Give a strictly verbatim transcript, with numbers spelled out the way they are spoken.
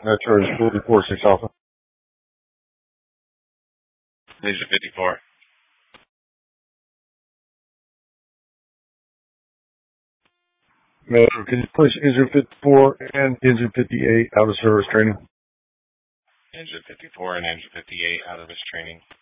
Metro is forty-four six Alpha. Ninja fifty-four. Metro, can you push Engine fifty-four and Engine fifty-eight out of service training? Engine fifty-four and Engine fifty-eight out of this training.